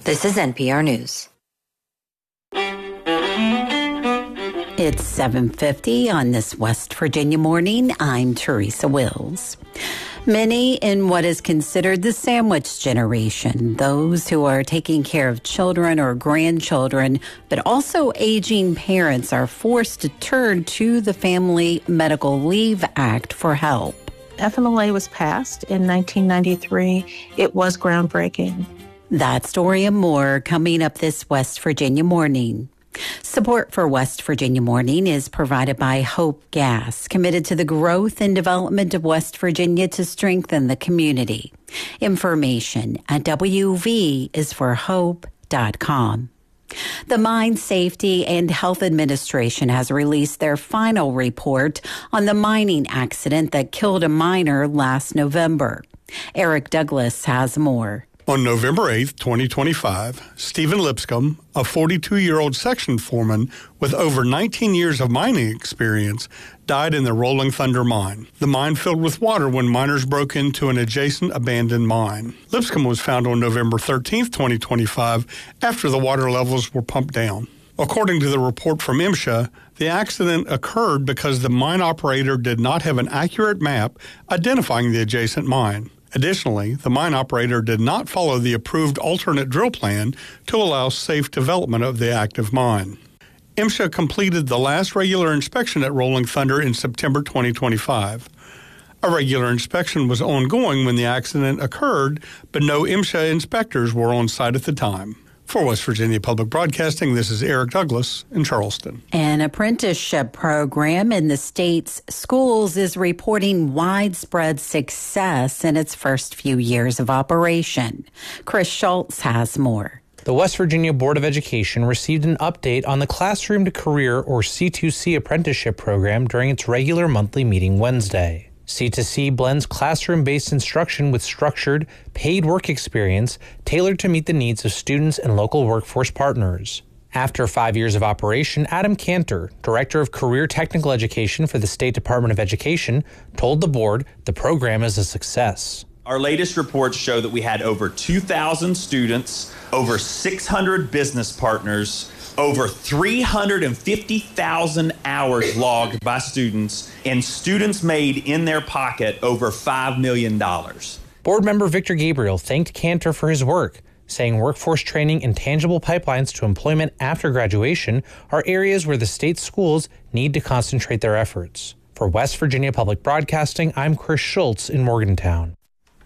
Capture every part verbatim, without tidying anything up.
This is N P R News. It's seven fifty on this West Virginia morning. I'm Teresa Wills. Many in what is considered the sandwich generation, those who are taking care of children or grandchildren, but also aging parents, are forced to turn to the Family Medical Leave Act for help. F M L A was passed in nineteen ninety-three. It was groundbreaking. That story and more coming up this West Virginia morning. Support for West Virginia Morning is provided by Hope Gas, committed to the growth and development of West Virginia to strengthen the community. Information at W V is for hope dot com. The Mine Safety and Health Administration has released their final report on the mining accident that killed a miner last November. Eric Douglas has more. On November eighth, twenty twenty-five, Stephen Lipscomb, a forty-two-year-old section foreman with over nineteen years of mining experience, died in the Rolling Thunder mine. The mine filled with water when miners broke into an adjacent abandoned mine. Lipscomb was found on November thirteenth, twenty twenty-five, after the water levels were pumped down. According to the report from MSHA, the accident occurred because the mine operator did not have an accurate map identifying the adjacent mine. Additionally, the mine operator did not follow the approved alternate drill plan to allow safe development of the active mine. MSHA completed the last regular inspection at Rolling Thunder in September twenty twenty-five. A regular inspection was ongoing when the accident occurred, but no MSHA inspectors were on site at the time. For West Virginia Public Broadcasting, this is Eric Douglas in Charleston. An apprenticeship program in the state's schools is reporting widespread success in its first few years of operation. Chris Schultz has more. The West Virginia Board of Education received an update on the Classroom to Career, or C two C, apprenticeship program during its regular monthly meeting Wednesday. C two C blends classroom-based instruction with structured, paid work experience tailored to meet the needs of students and local workforce partners. After five years of operation, Adam Cantor, Director of Career Technical Education for the State Department of Education, told the board the program is a success. Our latest reports show that we had over two thousand students, over six hundred business partners, over three hundred fifty thousand hours logged by students, and students made in their pocket over five million dollars. Board member Victor Gabriel thanked Cantor for his work, saying workforce training and tangible pipelines to employment after graduation are areas where the state's schools need to concentrate their efforts. For West Virginia Public Broadcasting, I'm Chris Schultz in Morgantown.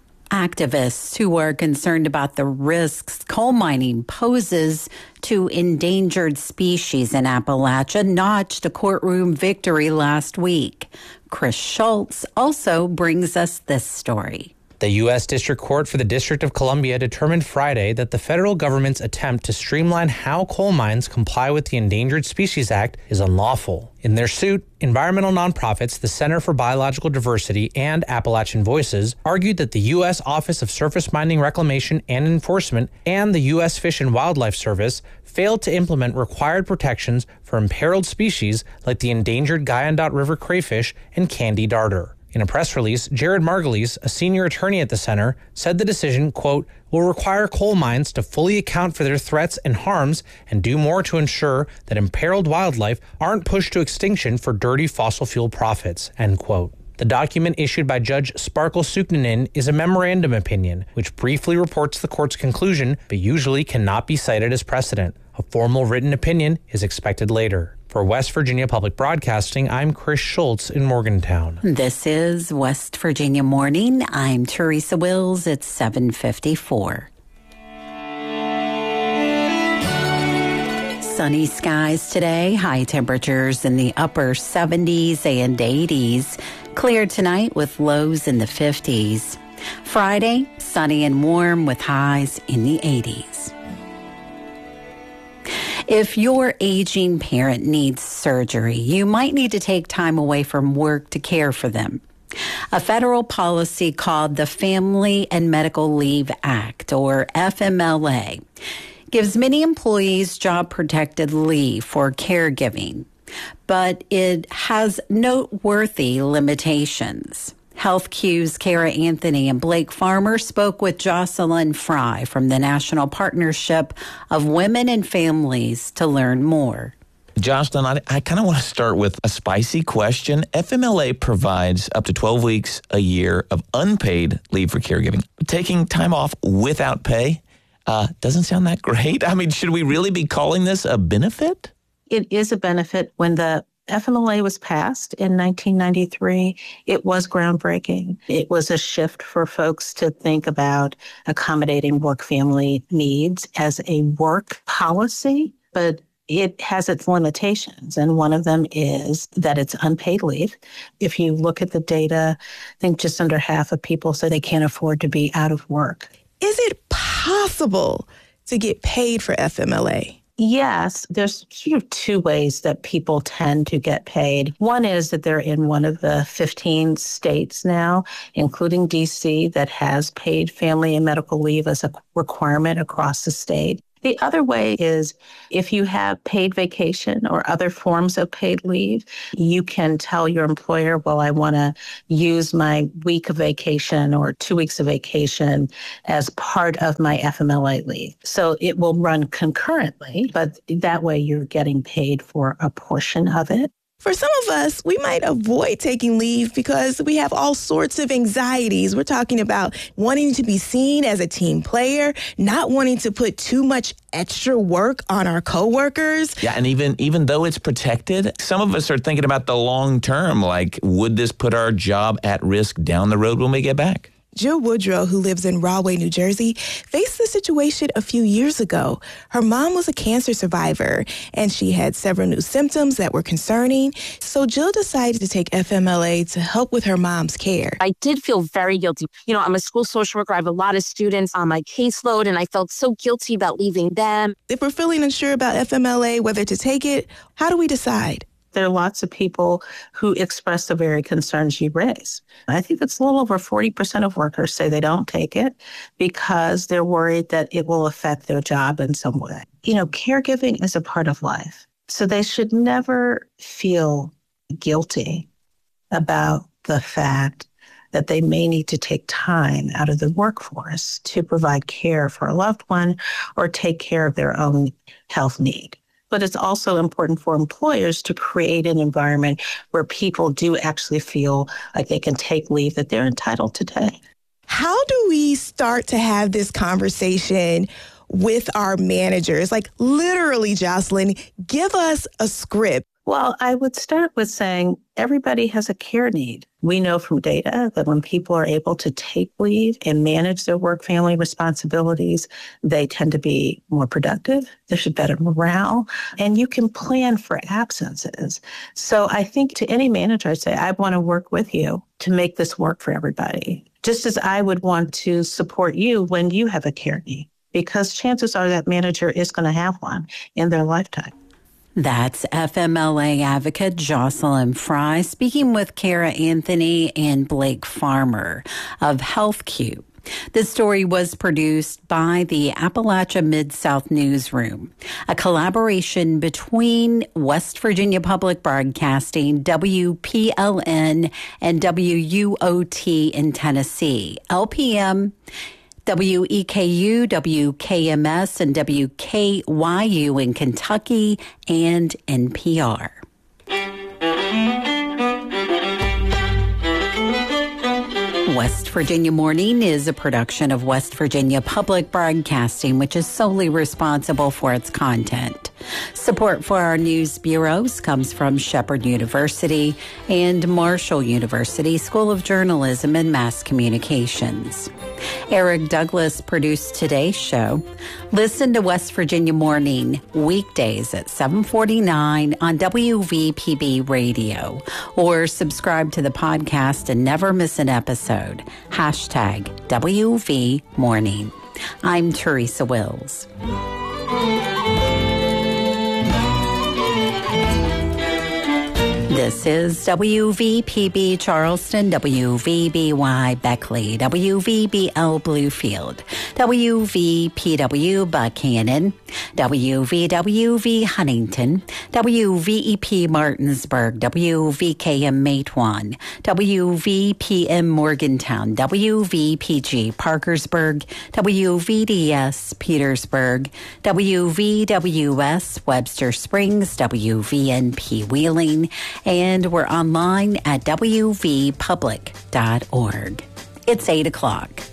Activists who are concerned about the risks coal mining poses to endangered species in Appalachia notched a courtroom victory last week. Chris Schultz also brings us this story. The U S District Court for the District of Columbia determined Friday that the federal government's attempt to streamline how coal mines comply with the Endangered Species Act is unlawful. In their suit, environmental nonprofits, the Center for Biological Diversity, and Appalachian Voices argued that the U S Office of Surface Mining Reclamation and Enforcement and the U S Fish and Wildlife Service failed to implement required protections for imperiled species like the endangered Guyandotte River crayfish and candy darter. In a press release, Jared Margulies, a senior attorney at the center, said the decision, quote, will require coal mines to fully account for their threats and harms and do more to ensure that imperiled wildlife aren't pushed to extinction for dirty fossil fuel profits, end quote. The document issued by Judge Sparkle Suknanen is a memorandum opinion, which briefly reports the court's conclusion, but usually cannot be cited as precedent. A formal written opinion is expected later. For West Virginia Public Broadcasting, I'm Chris Schultz in Morgantown. This is West Virginia Morning. I'm Teresa Wills. It's seven fifty-four. Sunny skies today, high temperatures in the upper seventies and eighties. Clear tonight with lows in the fifties. Friday, sunny and warm with highs in the eighties. If your aging parent needs surgery, you might need to take time away from work to care for them. A federal policy called the Family and Medical Leave Act, or F M L A, gives many employees job-protected leave for caregiving, but it has noteworthy limitations. HealthQ's Kara Anthony and Blake Farmer spoke with Jocelyn Fry from the National Partnership of Women and Families to learn more. Jocelyn, I, I kind of want to start with a spicy question. F M L A provides up to twelve weeks a year of unpaid leave for caregiving. Taking time off without pay uh, doesn't sound that great. I mean, should we really be calling this a benefit? It is a benefit. When the F M L A was passed in nineteen ninety-three, it was groundbreaking. It was a shift for folks to think about accommodating work-family needs as a work policy, but it has its limitations, and one of them is that it's unpaid leave. If you look at the data, I think just under half of people say they can't afford to be out of work. Is it possible to get paid for F M L A? Yes, there's sort of two ways that people tend to get paid. One is that they're in one of the fifteen states now, including D C, that has paid family and medical leave as a requirement across the state. The other way is if you have paid vacation or other forms of paid leave, you can tell your employer, well, I want to use my week of vacation or two weeks of vacation as part of my F M L A leave. So it will run concurrently, but that way you're getting paid for a portion of it. For some of us, we might avoid taking leave because we have all sorts of anxieties. We're talking about wanting to be seen as a team player, not wanting to put too much extra work on our coworkers. Yeah, and even even though it's protected, some of us are thinking about the long term, like, would this put our job at risk down the road when we get back? Jill Woodrow, who lives in Rahway, New Jersey, faced this situation a few years ago. Her mom was a cancer survivor, and she had several new symptoms that were concerning. So Jill decided to take F M L A to help with her mom's care. I did feel very guilty. You know, I'm a school social worker. I have a lot of students on my caseload, and I felt so guilty about leaving them. If we're feeling unsure about F M L A, whether to take it, how do we decide? There are lots of people who express the very concerns you raise. I think it's a little over forty percent of workers say they don't take it because they're worried that it will affect their job in some way. You know, caregiving is a part of life. So they should never feel guilty about the fact that they may need to take time out of the workforce to provide care for a loved one or take care of their own health need. But it's also important for employers to create an environment where people do actually feel like they can take leave that they're entitled to take. How do we start to have this conversation with our managers? Like, literally, Jocelyn, give us a script. Well, I would start with saying everybody has a care need. We know from data that when people are able to take leave and manage their work-family responsibilities, they tend to be more productive. There's better morale, and you can plan for absences. So I think to any manager, I'd say, I want to work with you to make this work for everybody, just as I would want to support you when you have a care need, because chances are that manager is going to have one in their lifetime. That's F M L A advocate Jocelyn Fry speaking with Kara Anthony and Blake Farmer of HealthQ. This story was produced by the Appalachia Mid-South Newsroom, a collaboration between West Virginia Public Broadcasting, W P L N, and W U O T in Tennessee, L P M, W E K U, W K M S, and W K Y U in Kentucky, and N P R. West Virginia Morning is a production of West Virginia Public Broadcasting, which is solely responsible for its content. Support for our news bureaus comes from Shepherd University and Marshall University School of Journalism and Mass Communications. Eric Douglas produced today's show. Listen to West Virginia Morning weekdays at seven forty-nine on W V P B Radio, or subscribe to the podcast and never miss an episode. Hashtag W V Morning. I'm Teresa Wills. This is W V P B Charleston, W V B Y Beckley, W V B L Bluefield, W V P W Buchanan, W V W V Huntington, W V E P Martinsburg, W V K M Matewan, W V P M Morgantown, W V P G Parkersburg, W V D S Petersburg, W V W S Webster Springs, W V N P Wheeling, and we're online at W V public dot org. It's eight o'clock.